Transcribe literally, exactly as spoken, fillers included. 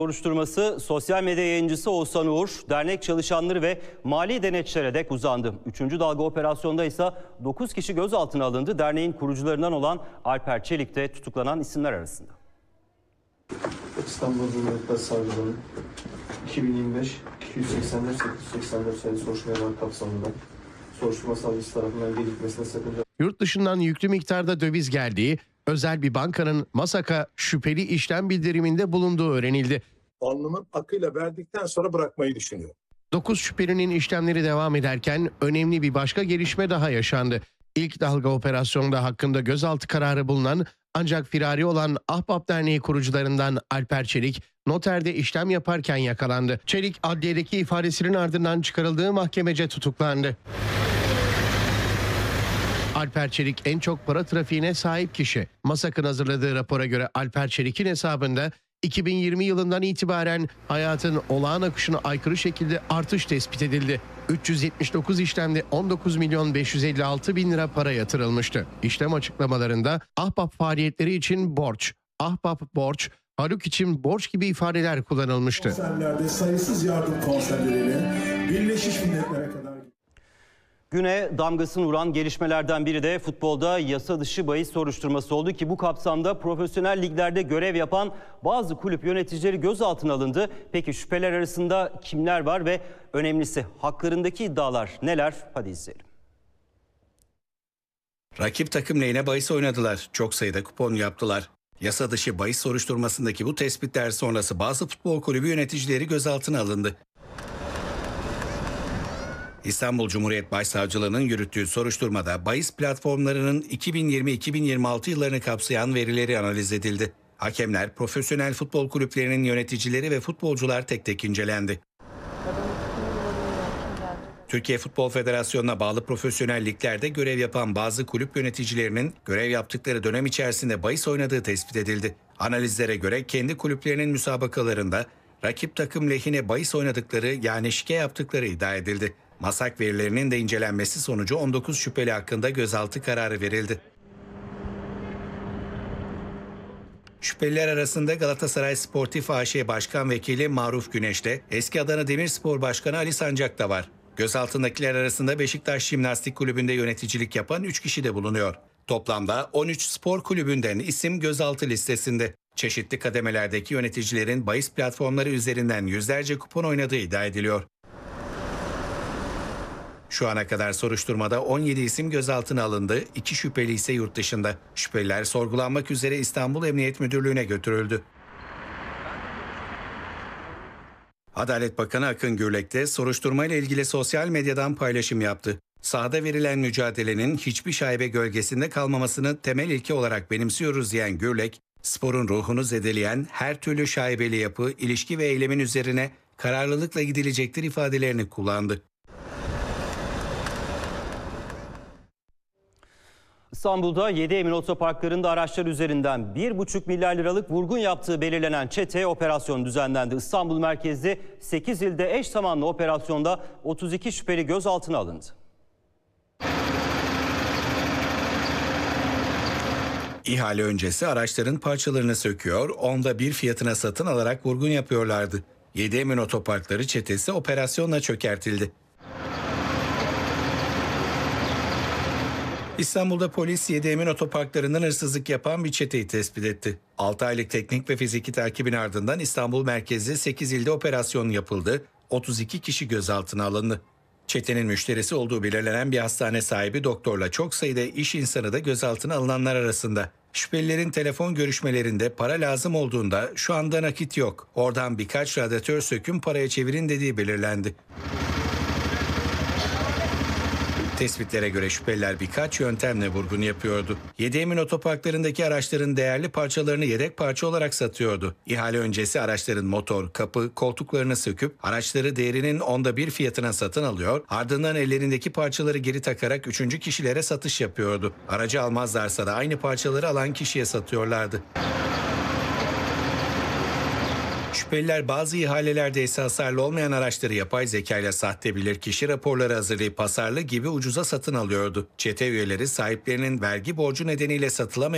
Soruşturması sosyal medya yayıncısı Oğuzhan Uğur, dernek çalışanları ve mali denetçilere dek uzandı. Üçüncü dalga operasyonda ise dokuz kişi gözaltına alındı. Derneğin kurucularından olan Alper Çelik de tutuklanan isimler arasında. İstanbul Cumhuriyet Savcılığı'nın iki bin yirmi beş iki yüz seksen dört sekiz yüz seksen dört sayılı soruşturma kapsamında soruşturma savcısı tarafından gecikmesine sakınca. Yurt dışından yüklü miktarda döviz geldiği, özel bir bankanın Masak'a şüpheli işlem bildiriminde bulunduğu öğrenildi. Alnımın akıyla verdikten sonra bırakmayı düşünüyor. dokuz şüphelinin işlemleri devam ederken önemli bir başka gelişme daha yaşandı. İlk dalga operasyonda hakkında gözaltı kararı bulunan ancak firari olan Ahbap Derneği kurucularından Alper Çelik, noterde işlem yaparken yakalandı. Çelik, adliyedeki ifadesinin ardından çıkarıldığı mahkemece tutuklandı. Alper Çelik en çok para trafiğine sahip kişi. Masak'ın hazırladığı rapora göre Alper Çelik'in hesabında iki bin yirmi yılından itibaren hayatın olağan akışına aykırı şekilde artış tespit edildi. üç yüz yetmiş dokuz işlemde on dokuz milyon beş yüz elli altı bin lira para yatırılmıştı. İşlem açıklamalarında Ahbap faaliyetleri için borç, Ahbap borç, Haluk için borç gibi ifadeler kullanılmıştı. Konserlerde sayısız yardım konserleriyle Birleşmiş Milletler'e kadar. Güne damgasını vuran gelişmelerden biri de futbolda yasa dışı bahis soruşturması oldu ki bu kapsamda profesyonel liglerde görev yapan bazı kulüp yöneticileri gözaltına alındı. Peki şüpheler arasında kimler var ve önemlisi haklarındaki iddialar neler? Hadi izleyelim. Rakip takım lehine bahis oynadılar. Çok sayıda kupon yaptılar. Yasa dışı bahis soruşturmasındaki bu tespitler sonrası bazı futbol kulübü yöneticileri gözaltına alındı. İstanbul Cumhuriyet Başsavcılığı'nın yürüttüğü soruşturmada bahis platformlarının iki bin yirmi iki bin yirmi altı yıllarını kapsayan verileri analiz edildi. Hakemler, profesyonel futbol kulüplerinin yöneticileri ve futbolcular tek tek incelendi. Türkiye Futbol Federasyonu'na bağlı profesyonel liglerde görev yapan bazı kulüp yöneticilerinin görev yaptıkları dönem içerisinde bahis oynadığı tespit edildi. Analizlere göre kendi kulüplerinin müsabakalarında rakip takım lehine bahis oynadıkları, yani şike yaptıkları iddia edildi. Masak verilerinin de incelenmesi sonucu on dokuz şüpheli hakkında gözaltı kararı verildi. Şüpheliler arasında Galatasaray Sportif A Ş Başkan Vekili Maruf Güneş'te eski Adana Demirspor Başkanı Ali Sancak da var. Gözaltındakiler arasında Beşiktaş Jimnastik Kulübü'nde yöneticilik yapan üç kişi de bulunuyor. Toplamda on üç spor kulübünden isim gözaltı listesinde. Çeşitli kademelerdeki yöneticilerin bahis platformları üzerinden yüzlerce kupon oynadığı iddia ediliyor. Şu ana kadar soruşturmada on yedi isim gözaltına alındı, iki şüpheli ise yurt dışında. Şüpheliler sorgulanmak üzere İstanbul Emniyet Müdürlüğü'ne götürüldü. Adalet Bakanı Akın Gürlek de soruşturmayla ilgili sosyal medyadan paylaşım yaptı. Sahada verilen mücadelenin hiçbir şaibe gölgesinde kalmamasını temel ilke olarak benimsiyoruz diyen Gürlek, sporun ruhunu zedeleyen her türlü şaibeli yapı, ilişki ve eylemin üzerine kararlılıkla gidilecektir ifadelerini kullandı. İstanbul'da yedi Emin otoparklarında araçlar üzerinden bir buçuk milyar liralık vurgun yaptığı belirlenen çeteye operasyon düzenlendi. İstanbul merkezli sekiz ilde eş zamanlı operasyonda otuz iki şüpheli gözaltına alındı. İhale öncesi araçların parçalarını söküyor, onda bir fiyatına satın alarak vurgun yapıyorlardı. yedi Emin otoparkları çetesi operasyonla çökertildi. İstanbul'da polis yedi Emin otoparklarından hırsızlık yapan bir çeteyi tespit etti. altı aylık teknik ve fiziki takibin ardından İstanbul merkezli sekiz ilde operasyon yapıldı, otuz iki kişi gözaltına alındı. Çetenin müşterisi olduğu belirlenen bir hastane sahibi doktorla çok sayıda iş insanı da gözaltına alınanlar arasında. Şüphelilerin telefon görüşmelerinde para lazım olduğunda şu anda nakit yok, oradan birkaç radyatör sökün paraya çevirin dediği belirlendi. Tespitlere göre şüpheliler birkaç yöntemle vurgun yapıyordu. yedi Emin otoparklarındaki araçların değerli parçalarını yedek parça olarak satıyordu. İhale öncesi araçların motor, kapı, koltuklarını söküp araçları değerinin onda bir fiyatına satın alıyor, ardından ellerindeki parçaları geri takarak üçüncü kişilere satış yapıyordu. Aracı almazlarsa da aynı parçaları alan kişiye satıyorlardı. Şüpheliler bazı ihalelerde esasarlı olmayan araçları yapay zekayla sahte bilirkişi raporları hazırlayıp hasarlı gibi ucuza satın alıyordu. Çete üyeleri sahiplerinin vergi borcu nedeniyle satılamayan